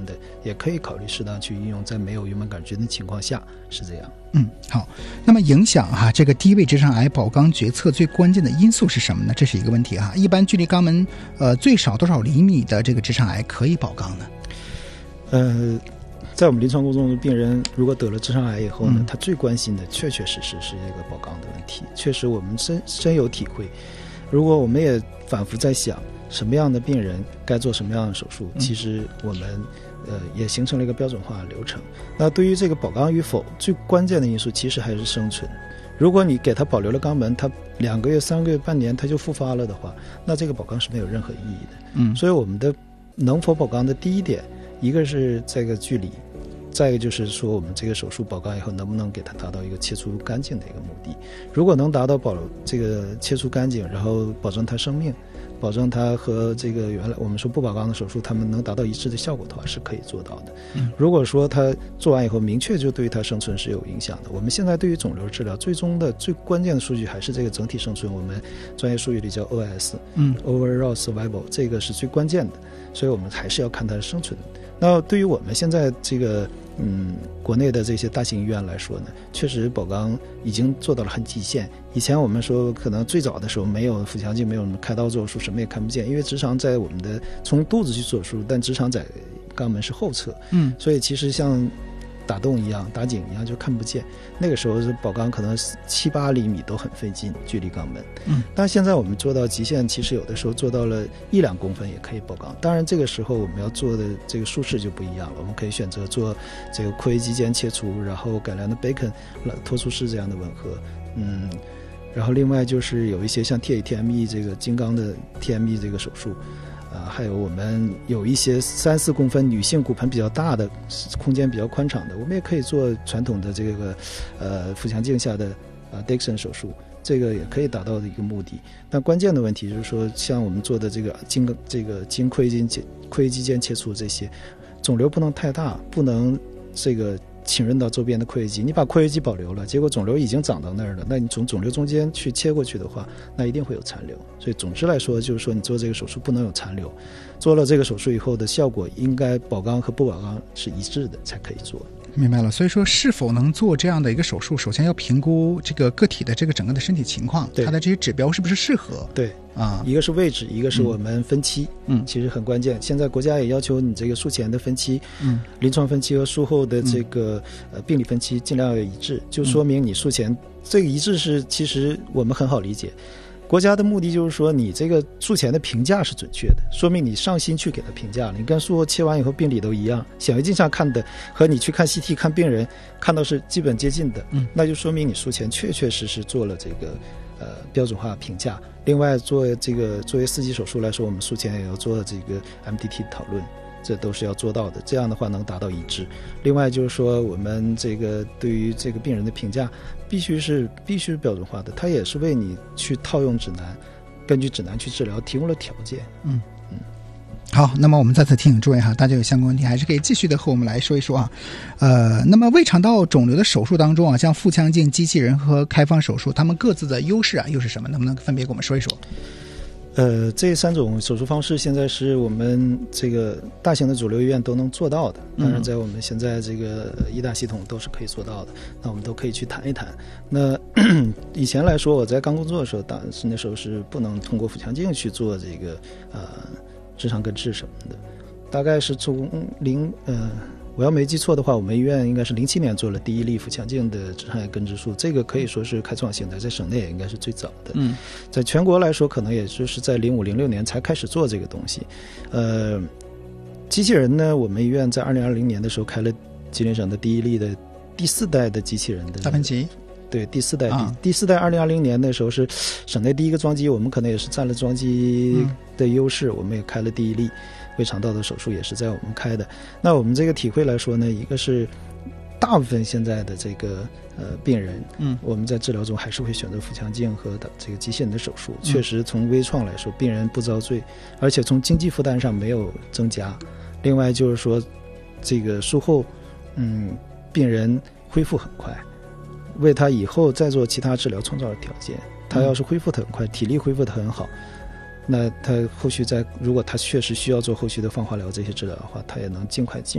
的，也可以考虑适当去应用在没有幽门杆菌的情况下，是这样。 好，那么影响这个低位直肠癌保肛决策最关键的因素是什么呢？这是一个问题一般距离肛门最少多少厘米的这个直肠癌可以保肛呢？ 在我们临床工作中，病人如果得了直肠癌以后呢，他最关心的确确实实是这个保肛的问题。确实我们深有体会。如果我们也反复在想什么样的病人该做什么样的手术，其实我们也形成了一个标准化的流程。那对于这个保肛与否，最关键的因素其实还是生存。如果你给他保留了肛门，他2个月、3个月、半年他就复发了的话，那这个保肛是没有任何意义的。所以我们的能否保肛的第一点，一个是这个距离，再一个就是说我们这个手术保肛以后能不能给它达到一个切除干净的一个目的。如果能达到这个切除干净，然后保证它生命，保证它和这个原来我们说不保肛的手术它们能达到一致的效果的话，是可以做到的。如果说它做完以后明确就对于它生存是有影响的，我们现在对于肿瘤治疗最终的最关键的数据还是这个整体生存，我们专业术语里叫 OS overall survival， 这个是最关键的，所以我们还是要看它的生存。那对于我们现在这个国内的这些大型医院来说呢，确实保肛已经做到了很极限。以前我们说可能最早的时候没有腹腔镜，没有什么开刀做手术，什么也看不见，因为直肠在我们的从肚子去做手术，但直肠在肛门是后侧，所以其实像打洞一样打井一样就看不见。那个时候是保肛可能7、8厘米都很费劲，距离肛门。但现在我们做到极限，其实有的时候做到了1、2公分也可以保肛。当然这个时候我们要做的这个术式就不一样了，我们可以选择做这个括约肌间切除，然后改良的 Bacon 脱出式这样的吻合。然后另外就是有一些像 TME 这个金刚的 TME 这个手术。还有我们有一些3、4公分女性骨盆比较大的，空间比较宽敞的，我们也可以做传统的这个腹腔镜下的Dixon 手术，这个也可以达到的一个目的。但关键的问题就是说，像我们做的这个经括约肌间切除，这些肿瘤不能太大，不能这个侵润到周边的括约肌。你把括约肌保留了，结果肿瘤已经长到那儿了，那你从肿瘤中间去切过去的话，那一定会有残留。所以总之来说，就是说你做这个手术不能有残留，做了这个手术以后的效果应该保肛和不保肛是一致的才可以做。 明白了。所以说是否能做这样的一个手术，首先要评估这个个体的这个整个的身体情况，它的这些指标是不是适合。 对一个是位置，一个是我们分期，其实很关键。现在国家也要求你这个术前的分期，临床分期和术后的这个病理分期尽量要一致，就说明你术前这个一致是其实我们很好理解。国家的目的就是说你这个术前的评价是准确的，说明你上心去给他评价了。你跟术后切完以后病理都一样，显微镜上看的和你去看 CT 看病人看到是基本接近的，那就说明你术前确确实实做了这个标准化评价。另外作为4级手术来说，我们术前也要做这个 MDT 讨论，这都是要做到的，这样的话能达到一致。另外就是说我们这个对于这个病人的评价必须是标准化的，它也是为你去套用指南，根据指南去治疗提供了条件。 好，那么我们再次提醒诸位大家有相关问题还是可以继续的和我们来说一说那么胃肠道肿瘤的手术当中像腹腔镜、机器人和开放手术，它们各自的优势又是什么？能不能分别给我们说一说？ 这3种手术方式现在是我们这个大型的主流医院都能做到的，当然在我们现在这个医大系统都是可以做到的，那我们都可以去谈一谈。那以前来说，我在刚工作的时候，当时那时候是不能通过腹腔镜去做这个直肠根治什么的，大概是从我要没记错的话，我们医院应该是07年做了第一例腹腔镜的直肠癌根治术，这个可以说是开创性的，在省内也应该是最早的。在全国来说，可能也就是在05、06年才开始做这个东西。机器人呢，我们医院在2020年的时候开了吉林省的第一例的第4代的机器人的大分级。 对，第4代2020年的时候是省内第一个装机，我们可能也是占了装机的优势，我们也开了第一例胃肠道的手术，也是在我们开的。那我们这个体会来说呢，一个是大部分现在的这个病人，我们在治疗中还是会选择腹腔镜和这个机器人的手术。确实从微创来说，病人不遭罪，而且从经济负担上没有增加。另外就是说，这个术后，病人恢复很快，为他以后再做其他治疗创造了条件。他要是恢复得很快，体力恢复得很好，那他后续如果他确实需要做后续的放化疗这些治疗的话，他也能尽快进